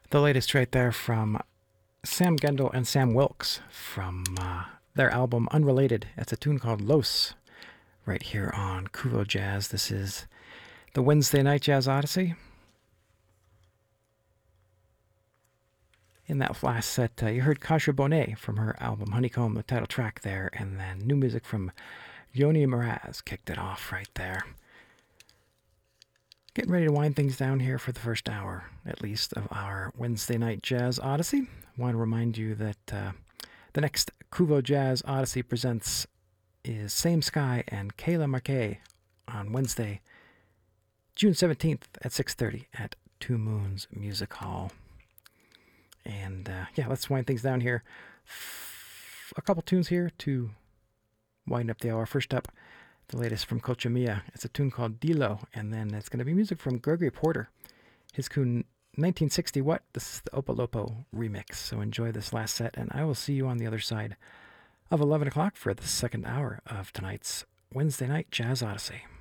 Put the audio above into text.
The latest right there from Sam Gendel and Sam Wilkes from their album Unrelated. It's a tune called Los right here on Kuvo Jazz. This is the Wednesday Night Jazz Odyssey. In that last set, you heard Kasha Bonet from her album Honeycomb, the title track there, and then new music from Yoni Mraz kicked it off right there. Getting ready to wind things down here for the first hour, at least, of our Wednesday Night Jazz Odyssey. I want to remind you that the next Kuvo Jazz Odyssey presents is Same Sky and Kayla Marquet on Wednesday, June 17th at 6:30 at Two Moons Music Hall. And let's wind things down here. A couple tunes here to wind up the hour. First up, the latest from Cochimia. It's a tune called Dilo, and then it's going to be music from Gregory Porter. His tune 1960 What? This is the Opalopo remix. So enjoy this last set, and I will see you on the other side of 11 o'clock for the second hour of tonight's Wednesday Night Jazz Odyssey.